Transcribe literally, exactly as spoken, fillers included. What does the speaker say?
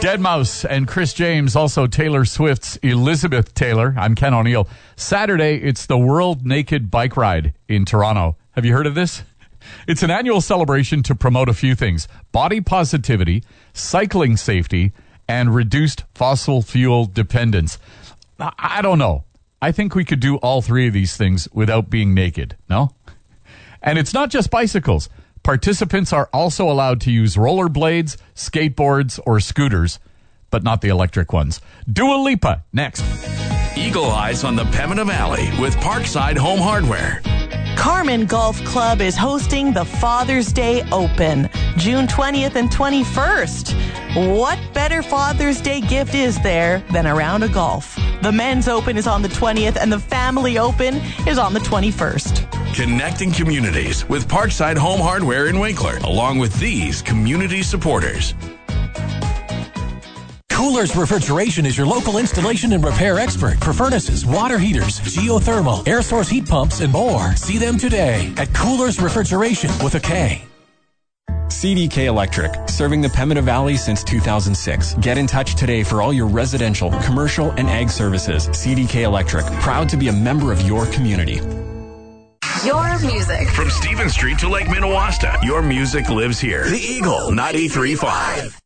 deadmau and Chris James, also Taylor Swift's Elizabeth Taylor. I'm Ken O'Neill. Saturday, it's the World Naked Bike Ride in Toronto. Have you heard of this? It's an annual celebration to promote a few things: body positivity, cycling safety, and reduced fossil fuel dependence. I don't know. I think we could do all three of these things without being naked, no? And it's not just bicycles. Participants are also allowed to use rollerblades, skateboards, or scooters, but not the electric ones. Dua Lipa, next. Eagle Eyes on the Pembina Valley with Parkside Home Hardware. Carmen Golf Club is hosting the Father's Day Open, June twentieth and twenty-first. What better Father's Day gift is there than a round of golf? The Men's Open is on the twentieth and the Family Open is on the twenty-first. Connecting communities with Parkside Home Hardware in Winkler, along with these community supporters. Coolers Refrigeration is your local installation and repair expert for furnaces, water heaters, geothermal, air source heat pumps, and more. See them today at Coolers Refrigeration with a K. C D K Electric, serving the Pembina Valley since two thousand six. Get in touch today for all your residential, commercial, and ag services. C D K Electric, proud to be a member of your community. Your music. From Stephen Street to Lake Minnewaska, your music lives here. The Eagle ninety-three point five.